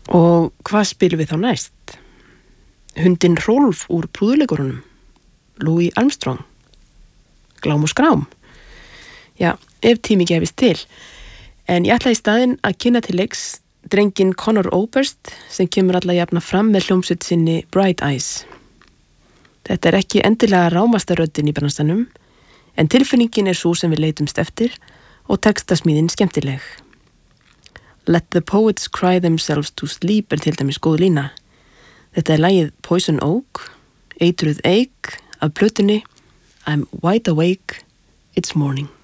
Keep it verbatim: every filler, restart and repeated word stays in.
Og hvað spilum við þá næst? Hundinn Rolf úr prúðuleikurunum, Louis Armstrong, Glám og skrám. Já, ef tími gefist til. En ég ætla í staðinn að kynna til leiks drenginn Conor Oberst sem kemur alla jafna fram með hljómsveit sinni Bright Eyes. Þetta er ekki endilega rámasta röddin í bransanum, en tilfinningin er svo sem við leitumst eftir og textasmíðin skemmtileg. Let the poets cry themselves to sleep er til dæmis góð lína. Þetta er lagið Poison Oak, Eitruð Eik af plötunni I'm wide awake, it's morning.